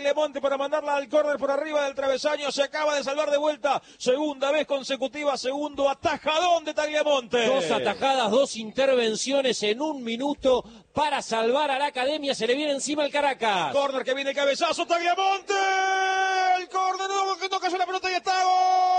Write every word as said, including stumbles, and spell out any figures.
Tagliamonte para mandarla al córner por arriba del travesaño, se acaba de salvar de vuelta, segunda vez consecutiva, segundo atajadón de Tagliamonte. Dos atajadas, dos intervenciones en un minuto para salvar a la Academia, se le viene encima el Caracas. Córner que viene cabezazo, Tagliamonte, el córner, no, no cayó la pelota y está gol.